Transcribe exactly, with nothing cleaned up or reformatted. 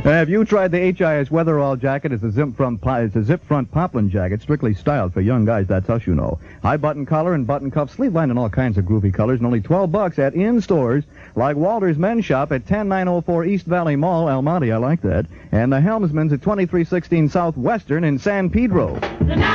Have you tried the H I S Weatherall jacket? It's a zip front, it's a zip front poplin jacket, strictly styled for young guys. That's us, you know. High button collar and button cuff, sleeve line in all kinds of groovy colors, and only twelve bucks at in stores like Walter's Men's Shop at ten nine oh four East Valley Mall, El Monte. I like that. And the Helmsman's at twenty-three sixteen Southwestern in San Pedro.